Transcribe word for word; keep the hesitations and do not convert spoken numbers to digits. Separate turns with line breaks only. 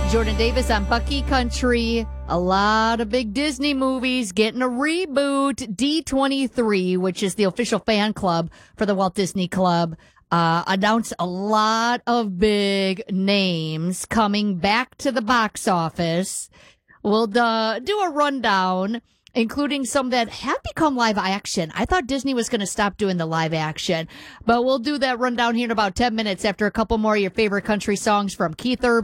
Jordan Davis on Bucky Country. A lot of big Disney movies getting a reboot. D twenty-three, which is the official fan club for the Walt Disney Club, uh, announced a lot of big names coming back to the box office. We'll uh, do a rundown, including some that have become live action. I thought Disney was going to stop doing the live action, but we'll do that rundown here in about ten minutes after a couple more of your favorite country songs from Keith Urban.